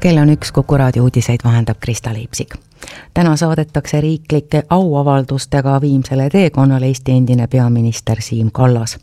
Kell on 1, Kuku raadio uudiseid vahendab Krista Leipsik. Täna saadetakse riiklike auavaldustega viimsele teekonnale Eesti endine peaminister Siim Kallas.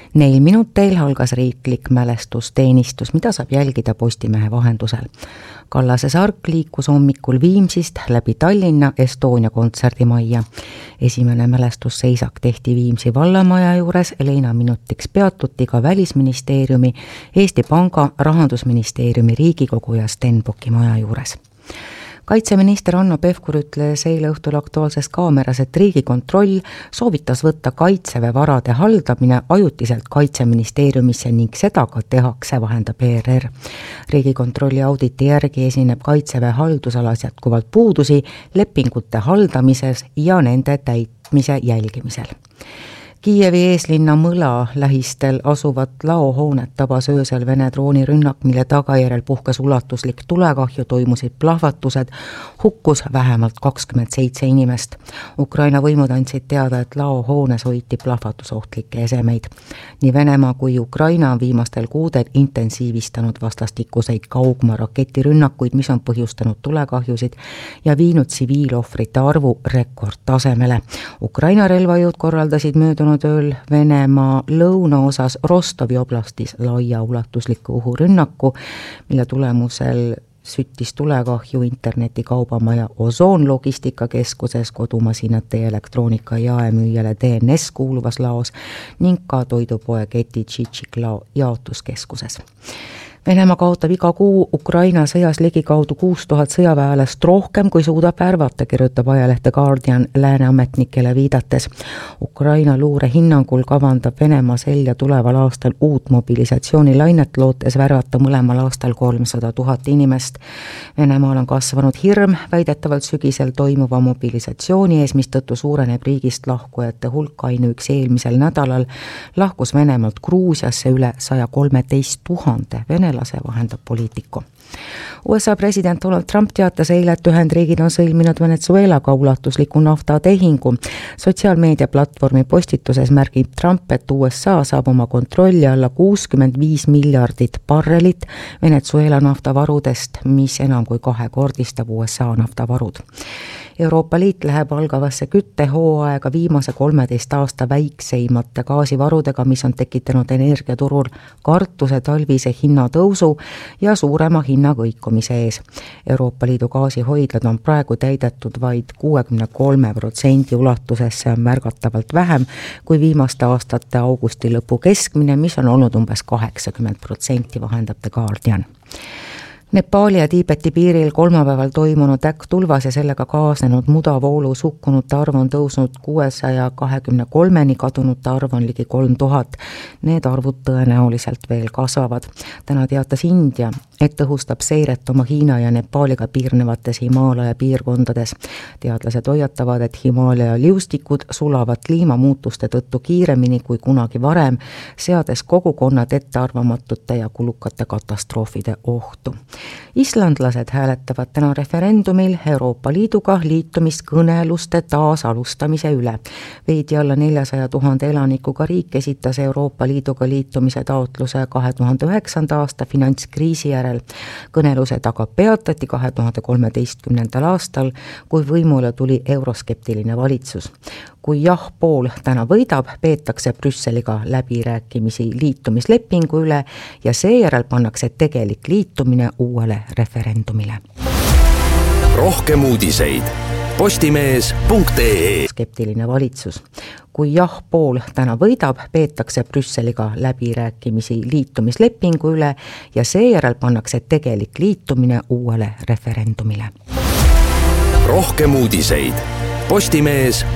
4 minuteil algas riiklik mälestusteenistus, mida saab jälgida Postimehe vahendusel. Kallase sark liikus hommikul Viimsist läbi Tallinna Estonia kontserdimajja. Esimene mälestusseisak tehti Viimsi vallamaja juures, leina minutiks peatuti ka Välisministeeriumi, Eesti Panga, Rahandusministeeriumi, Riigikogu ja Stenbocki maja juures. Kaitseminister Hanno Pevkur ütles eile õhtul Aktuaalses Kaameras, et Riigikontroll soovitas võtta Kaitseväe varade haldamine ajutiselt Kaitseministeeriumisse ning seda ka tehakse, vahendab ERR. Riigikontrolli auditi järgi esineb Kaitseväe haldusalas jätkuvalt puudusi lepingute haldamises ja nende täitmise jälgimisel. Kiievi eeslinna Mõla lähistel asuvat laohoonet tabas öösel Vene droonirünnak, mille tagajärjel puhkes ulatuslik tulekahju, toimusid plahvatused, hukkus vähemalt 27 inimest. Ukraina võimud andsid teada, et laohoones hoiti plahvatusohtlikke esemeid. Nii Venemaa kui Ukraina on viimastel kuudel intensiivistanud vastastikuseid kaugmaa raketirünnakuid, mis on põhjustanud tulekahjusid ja viinud tsiviilohvrite arvu rekordtasemele. Ukraina relvajõud korraldasid möödunud ööl Venemaa lõunaosas Rostovi oblastis laiaulatusliku õhurünnaku, mille tulemusel süttis tulekahju internetikaubamaja Ozon logistikakeskuses, kodumasinate ja elektroonika jaemüüjale DNS kuuluvas laos ning ka toidupoe keti Tšitšiklao jaotuskeskuses. Venemaa kaotab iga kuu Ukraina sõjas ligikaudu 6000 sõjaväelast rohkem, kui suudab värvata, kirjutab ajalehte Guardian lääneametnikele viidates. Ukraina luure hinnangul kavandab Venemaa selja tuleval aastal uut mobilisatsioonilainet, lootes värvata mõlemal aastal 300 000 inimest. Venemaal on kasvanud hirm väidetavalt sügisel toimuva mobilisatsiooni ees, mistõttu suureneb riigist lahkujate hulk. Ainuüksi eelmisel nädalal lahkus Venemaalt Gruusiasse üle 113 000 venelase, vahendab Politico. USA president Donald Trump teatas eile, et Ühendriigid on sõlminud Venezuelaga ulatusliku naftatehingu. Sotsiaalmeediaplatvormi postituses märgib Trump, et USA saab oma kontrolli alla 65 miljardit barrelit Venezuela naftavarudest, mis enam kui 2-kordistab USA naftavarud. Euroopa Liit läheb algavasse küttehooaega viimase 13 aasta väikseimate gaasivarudega, mis on tekitanud energiaturul kartuse talvise hinnatõusu ja suurema hinnakõikumise ees. Euroopa Liidu gaasihoidlad on praegu täidetud vaid 63% ulatuses, see on märgatavalt vähem kui viimaste aastate augusti lõpu keskmine, mis on olnud umbes 80%, vahendab The Guardian. Nepaali ja Tiibeti piiril kolmapäeval toimunud äkktulvas ja sellega kaasnenud mudavoolus hukkunute arv on tõusnud 623-ni, kadunute arv on ligi 3000. Need arvud tõenäoliselt veel kasvavad. Täna teatas India, et tõhustab seiret oma Hiina ja Nepaaliga piirnevates Himaalaja piirkondades. Teadlased hoiatavad, et Himaalaja liustikud sulavad kliimamuutuste tõttu kiiremini kui kunagi varem, seades kogukonnad ettearvamatute ja kulukate katastroofide ohtu. Islandlased hääletavad täna referendumil Euroopa Liiduga liitumiskõneluste taasalustamise üle. Veidi alla 400 000 elanikuga riik esitas Euroopa Liiduga liitumise taotluse 2009. aasta finantskriisi järel. Kõnelused aga peatati 2013. aastal, kui võimule tuli euroskeptiline valitsus. Kui jah-pool täna võidab, peetakse Brüsseliga läbirääkimisi liitumislepingu üle ja seejärel pannakse tegelik liitumine uuele referendumile. Rohkem uudiseid postimees.ee. Skeptiline valitsus. Kui jah-pool täna võidab, peetakse Brüsseliga läbirääkimisi liitumislepingu üle ja seejärel pannakse tegelik liitumine uuele referendumile. Rohkem uudiseid postimees.ee.